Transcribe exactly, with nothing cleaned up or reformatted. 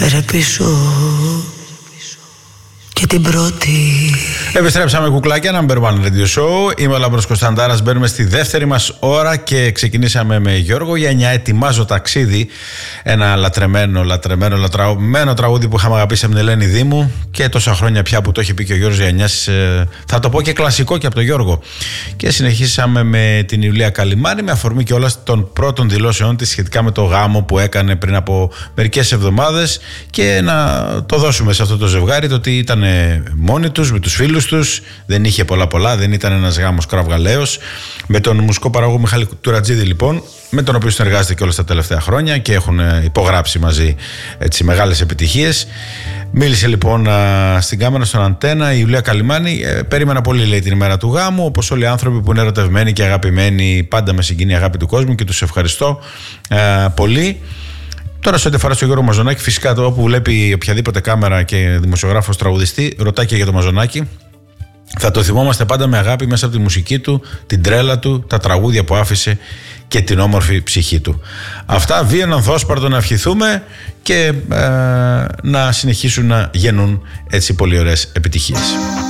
Φέρε πίσω και την πρώτη. Επιστρέψαμε κουκλάκια, Number One Radio Show. Είμαι ο Λάμπρος Κωνσταντάρας. Μπαίνουμε στη δεύτερη μας ώρα και ξεκινήσαμε με Γιώργο Γιαννιά. Ετοιμάζω ταξίδι. Ένα λατρεμένο, λατρεμένο, λατρεμένο τραγούδι που είχαμε αγαπήσει από την Ελένη Δήμου και τόσα χρόνια πια που το έχει πει και ο Γιώργος Γιαννιάς. Θα το πω και κλασικό και από τον Γιώργο. Και συνεχίσαμε με την Ιουλία Καλυμάνη με αφορμή και όλα των πρώτων δηλώσεών της σχετικά με το γάμο που έκανε πριν από μερικές εβδομάδες και να το δώσουμε σε αυτό το ζευγάρι το ότι ήταν μόνοι τους, με τους φίλους τους, δεν είχε πολλά πολλά, δεν ήταν ένας γάμος κραυγαλαίος. Με τον μουσικό παραγωγό Μιχάλη Τουρατζίδη λοιπόν, με τον οποίο συνεργάζεται και όλα τα τελευταία χρόνια και έχουν υπογράψει μαζί έτσι, μεγάλες επιτυχίες. Μίλησε λοιπόν στην κάμερα, στον Αντένα, η Ιουλία Καλυμάνη. Ε, περίμενα πολύ, λέει, την ημέρα του γάμου, όπως όλοι οι άνθρωποι που είναι ερωτευμένοι και αγαπημένοι, πάντα με συγκινεί αγάπη του κόσμου και τους ευχαριστώ ε, πολύ. Τώρα, σε ό,τι αφορά στο Γιώργο Μαζονάκη, φυσικά το όπου βλέπει οποιαδήποτε κάμερα και δημοσιογράφος τραγουδιστή, ρωτάει και για το Μαζονάκη. Θα το θυμόμαστε πάντα με αγάπη μέσα από τη μουσική του, την τρέλα του, τα τραγούδια που άφησε και την όμορφη ψυχή του. Αυτά, βίαιον ανθόσπαρτο να ευχηθούμε και ε, να συνεχίσουν να γεννούν έτσι πολύ ωραίες επιτυχίες.